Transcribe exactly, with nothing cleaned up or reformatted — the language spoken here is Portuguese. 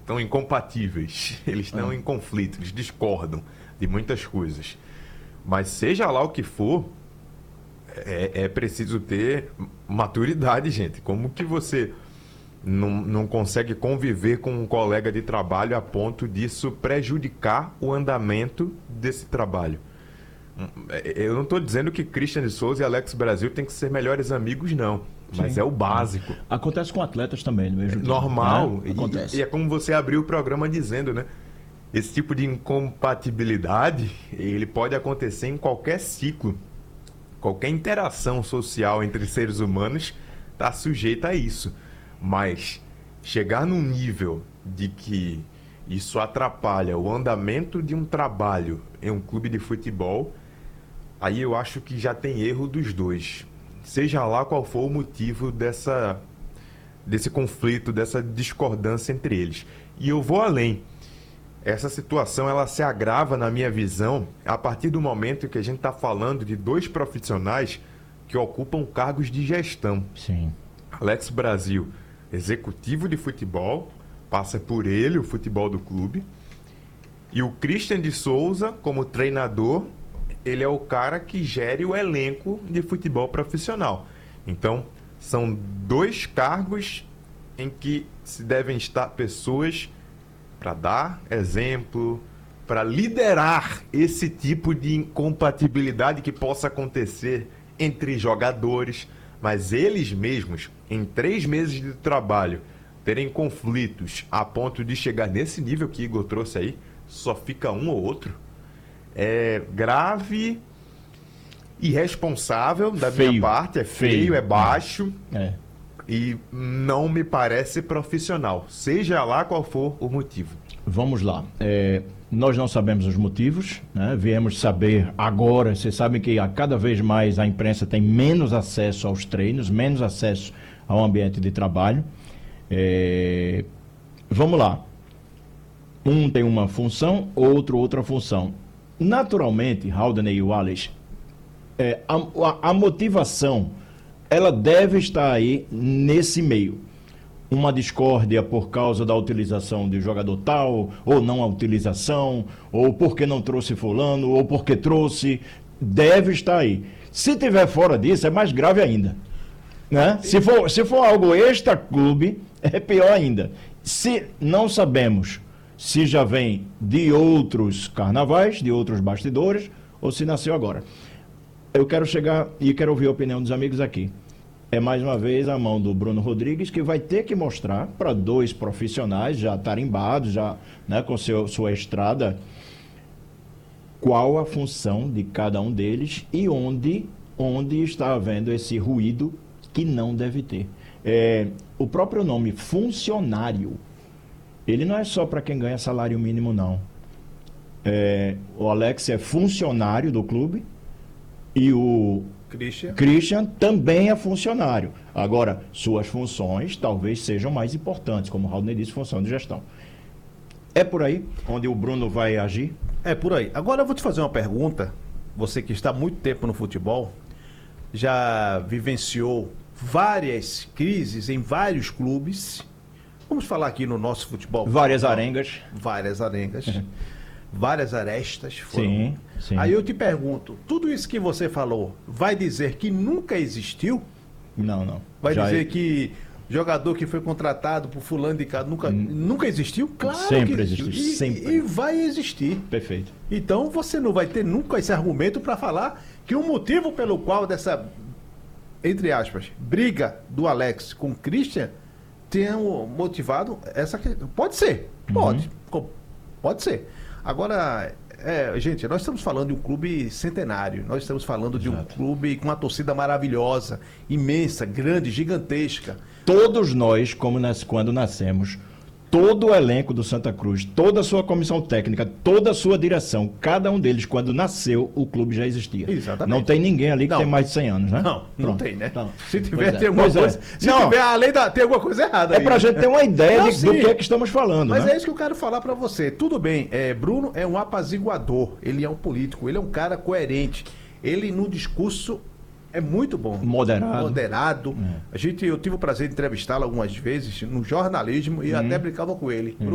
estão incompatíveis, eles estão ah. em conflito, eles discordam de muitas coisas. Mas seja lá o que for, é, é preciso ter maturidade, gente. Como que você não, não consegue conviver com um colega de trabalho a ponto disso prejudicar o andamento desse trabalho? Eu não estou dizendo que Christian de Souza e Alex Brasil têm que ser melhores amigos, não. Mas Sim. é o básico. Acontece com atletas também, no mesmo tempo. Normal. É? Acontece. E, e é como você abriu o programa dizendo, né? Esse tipo de incompatibilidade, ele pode acontecer em qualquer ciclo. Qualquer interação social entre seres humanos está sujeita a isso. Mas chegar num nível de que isso atrapalha o andamento de um trabalho em um clube de futebol, aí eu acho que já tem erro dos dois. Seja lá qual for o motivo dessa, desse conflito, dessa discordância entre eles. E eu vou além. Essa situação ela se agrava, na minha visão, a partir do momento que a gente está falando de dois profissionais que ocupam cargos de gestão. Sim. Alex Brasil, executivo de futebol, passa por ele o futebol do clube. E o Christian de Souza, como treinador, ele é o cara que gere o elenco de futebol profissional. Então, são dois cargos em que se devem estar pessoas para dar exemplo, para liderar esse tipo de incompatibilidade que possa acontecer entre jogadores, mas eles mesmos, em três meses de trabalho, terem conflitos a ponto de chegar nesse nível que Igor trouxe aí, só fica um ou outro, é grave, irresponsável da feio. minha parte, é feio, feio. é baixo é. e não me parece profissional, seja lá qual for o motivo. Vamos lá, é, nós não sabemos os motivos, né? Viemos saber agora. Vocês sabem que a cada vez mais a imprensa tem menos acesso aos treinos, menos acesso ao ambiente de trabalho. É, vamos lá, um tem uma função, outro outra função. Naturalmente, Haldane e Wallace, é, a, a, a motivação ela deve estar aí nesse meio. Uma discórdia por causa da utilização de jogador tal, ou não a utilização, ou porque não trouxe fulano, ou porque trouxe, deve estar aí. Se tiver fora disso, é mais grave ainda. Né? Se for, se for algo extra-clube, é pior ainda. Se não sabemos se já vem de outros carnavais, de outros bastidores, ou se nasceu agora. Eu quero chegar e quero ouvir a opinião dos amigos aqui. É mais uma vez a mão do Bruno Rodrigues, que vai ter que mostrar para dois profissionais já tarimbados, já, né, com seu, sua estrada, qual a função de cada um deles e onde, onde está havendo esse ruído que não deve ter. É, o próprio nome funcionário, ele não é só para quem ganha salário mínimo, não. É, o Alex é funcionário do clube e o Christian. Christian também é funcionário. Agora, suas funções talvez sejam mais importantes, como o Raul disse, função de gestão. É por aí onde o Bruno vai agir? É por aí. Agora eu vou te fazer uma pergunta. Você que está há muito tempo no futebol, já vivenciou várias crises em vários clubes. Vamos falar aqui no nosso futebol. Várias arengas. Várias arengas. Várias arestas foram. Sim, sim. Aí eu te pergunto, tudo isso que você falou, vai dizer que nunca existiu? Não, não. Vai Já dizer é... que jogador que foi contratado por fulano de casa nunca, hum. nunca existiu? Claro sempre que existiu. E, sempre. E vai existir. Perfeito. Então você não vai ter nunca esse argumento para falar que o motivo pelo qual dessa, entre aspas, briga do Alex com o Christian tenha motivado essa questão. Pode ser, pode. Uhum. Pode ser. Agora, é, gente, nós estamos falando de um clube centenário, nós estamos falando de Exato. um clube com uma torcida maravilhosa, imensa, grande, gigantesca. Todos nós, como nas, quando nascemos, todo o elenco do Santa Cruz, toda a sua comissão técnica, toda a sua direção, cada um deles, quando nasceu, o clube já existia. Exatamente. Não tem ninguém ali que não. tem mais de cem anos, né? Não, não Pronto. tem, né? Não. Se tiver, pois tem é. alguma pois coisa. É. Se não. tiver, além da, tem alguma coisa errada É aí. pra gente ter uma ideia não, de, do que é que estamos falando, Mas né? é isso que eu quero falar pra você. Tudo bem, é, Bruno é um apaziguador, ele é um político, ele é um cara coerente. Ele, no discurso, é muito bom. Moderado. Moderado. É. A gente, eu tive o prazer de entrevistá-lo algumas vezes no jornalismo e hum. até brincava com ele. Hum.